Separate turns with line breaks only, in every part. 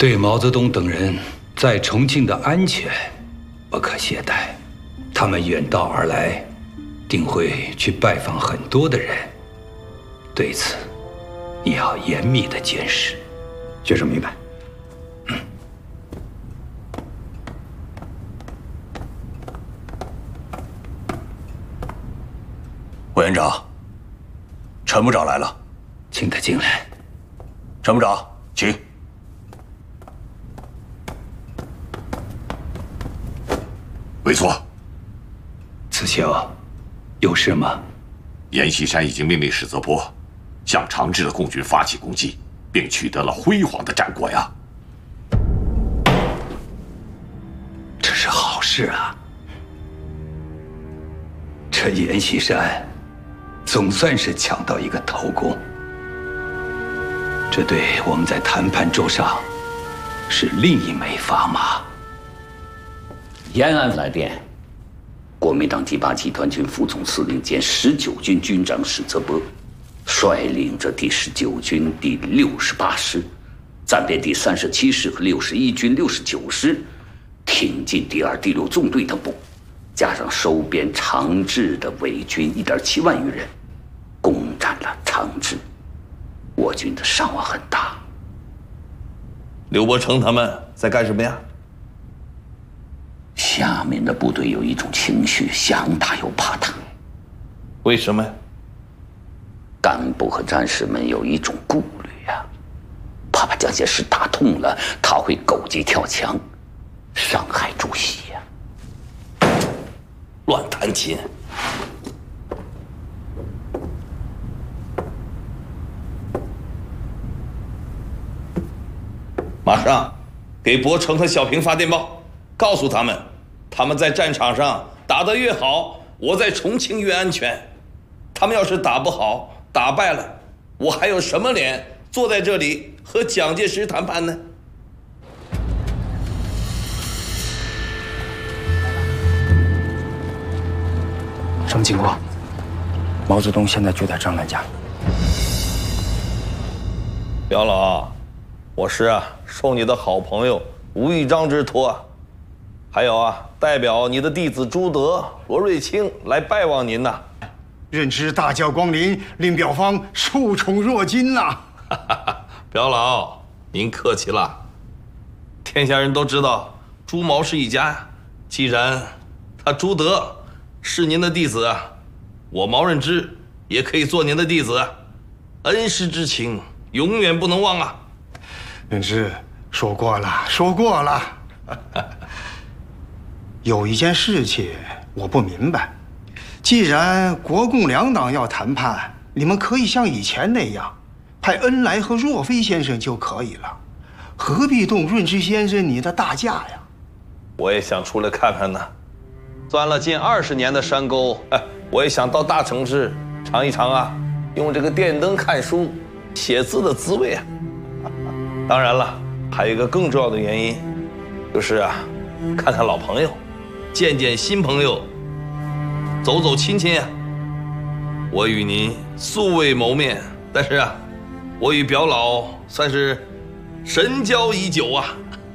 对毛泽东等人在重庆的安全不可懈怠，他们远道而来，定会去拜访很多的人，对此你要严密的监视。
学生明白。
委员长，陈部长来了，
请他进来。
陈部长，请。
没错。
慈修，有事吗？
阎锡山已经命令史泽波向长治的共军发起攻击，并取得了辉煌的战果呀。
这是好事啊！这阎锡山总算是抢到一个头功，这对我们在谈判桌上是另一枚砝码。
延安来电，国民党第8集团军副总司令兼19军军长史泽波，率领着第19军第68师、暂编第37师和61军69师，挺进第2、第6纵队等部，加上收编长治的伪军1.7万余人，攻占了长治。我军的伤亡很大。
刘伯承他们在干什么呀？
下面的部队有一种情绪，想打又怕打。
为什么呀？
干部和战士们有一种顾虑呀，怕把蒋介石打痛了，他会狗急跳墙，伤害主席呀。
乱弹琴。马上给伯承和小平发电报，告诉他们，他们在战场上打得越好，我在重庆越安全。他们要是打不好，打败了，我还有什么脸坐在这里和蒋介石谈判呢？
什么情况？毛泽东现在就在张兰家。
表老，我是受你的好朋友吴玉章之托，还有代表你的弟子朱德、罗瑞卿来拜望您呐。
任知大驾光临，令表方受宠若惊呐！
表老，您客气了。天下人都知道朱毛是一家呀，既然他朱德是您的弟子，我毛任之也可以做您的弟子，恩师之情永远不能忘啊！
任知说过了，说过了。有一件事情我不明白。既然国共两党要谈判，你们可以像以前那样，派恩来和若飞先生就可以了，何必动润之先生你的大驾呀？
我也想出来看看呢，钻了近20年的山沟，我也想到大城市尝一尝用这个电灯看书、写字的滋味啊。当然了，还有一个更重要的原因，就是看看老朋友，见见新朋友。走走亲亲我与您素未谋面，但是我与表老算是神交已久啊。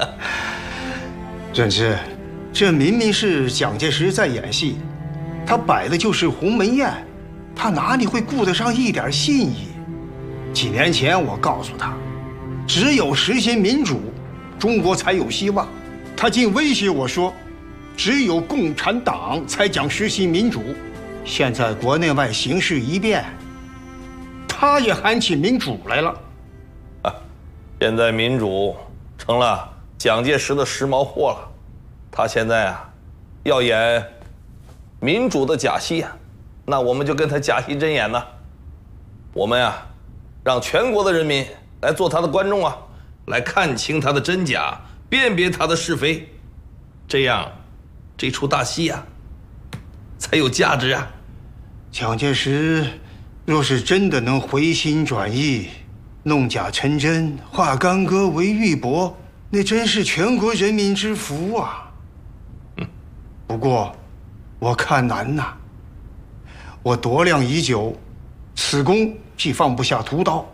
任之，这明明是蒋介石在演戏，他摆的就是鸿门宴，他哪里会顾得上一点信义？几年前我告诉他，只有实行民主，中国才有希望。他竟威胁我说，只有共产党才讲实行民主。现在国内外形势一变，他也喊起民主来了。
现在民主成了蒋介石的时髦货了，他现在要演民主的假戏那我们就跟他假戏真演呢。我们让全国的人民来做他的观众来看清他的真假，辨别他的是非，这样这出大戏才有价值
蒋介石若是真的能回心转意，弄假成真，化干戈为玉帛，那真是全国人民之福啊！不过我看难呐。我度量已久，此功既放不下屠刀，